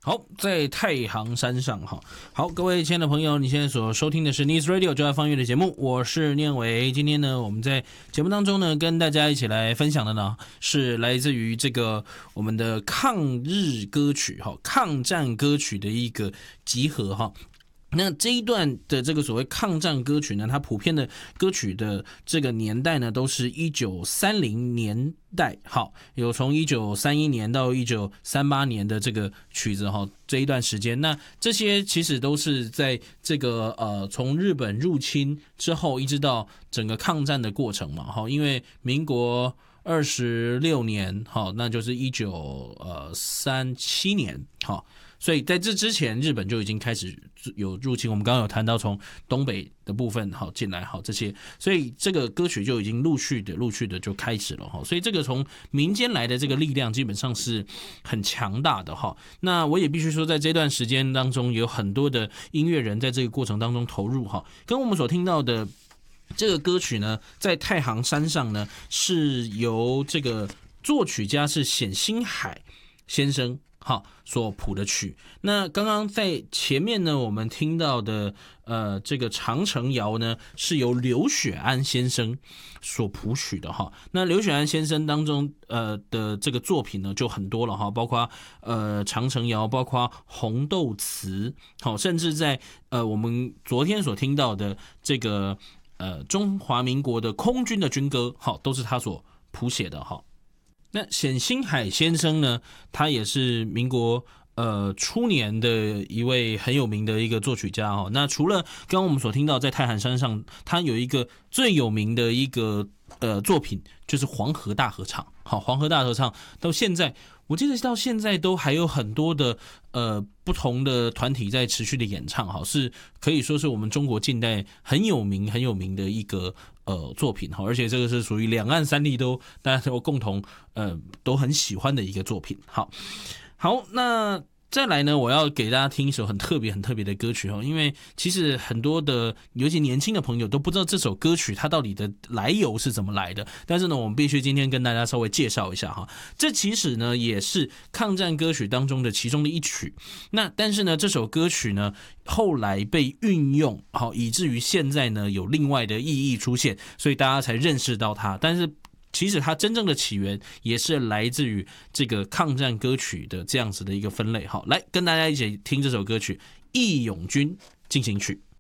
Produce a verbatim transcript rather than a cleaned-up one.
好，在太行山上哈，好，各位亲爱的朋友，你现在所收听的是 News Radio 就爱放乐的节目，我是念伟。今天呢，我们在节目当中呢，跟大家一起来分享的呢，是来自于这个我们的抗日歌曲哈，抗战歌曲的一个集合哈。那这一段的这个所谓抗战歌曲呢，它普遍的歌曲的这个年代呢，都是一九三零年代，好，有从一九三一年到一九三八年的这个曲子哈，这一段时间，那这些其实都是在这个呃从日本入侵之后，一直到整个抗战的过程嘛，哈，因为民国二十六年，好，那就是一九呃三七年，好。所以在这之前，日本就已经开始有入侵。我们刚刚有谈到从东北的部分好进来好这些，所以这个歌曲就已经陆续的、陆续的就开始了哈。所以这个从民间来的这个力量基本上是很强大的哈。那我也必须说，在这段时间当中，有很多的音乐人在这个过程当中投入哈，跟我们所听到的这个歌曲呢，在太行山上呢，是由这个作曲家是冼星海先生。好，所谱的曲。那刚刚在前面呢，我们听到的呃这个长城谣呢，是由刘雪安先生所谱曲的哈。那刘雪安先生当中呃的这个作品呢，就很多了哈，包括呃长城谣，包括红豆词，好，甚至在呃我们昨天所听到的这个呃中华民国的空军的军歌，好，都是他所谱写的哈。那冼星海先生呢，他也是民国呃初年的一位很有名的一个作曲家哦。那除了刚刚我们所听到在太行山上，他有一个最有名的一个呃作品，就是黄河大合唱。好，黄河大合唱到现在，我记得到现在都还有很多的呃不同的团体在持续的演唱，哈，是可以说是我们中国近代很有名很有名的一个呃作品哈，而且这个是属于两岸三地都大家都共同呃都很喜欢的一个作品。好，好，那再来呢，我要给大家听一首很特别很特别的歌曲哦，因为其实很多的尤其年轻的朋友都不知道这首歌曲它到底的来由是怎么来的，但是呢，我们必须今天跟大家稍微介绍一下哈。这其实呢也是抗战歌曲当中的其中的一曲，那但是呢这首歌曲呢后来被运用好，以至于现在呢有另外的意义出现，所以大家才认识到它，但是其实它真正的起源也是来自于这个抗战歌曲的这样子的一个分类。好，来跟大家一起听这首歌曲《义勇军进行曲》。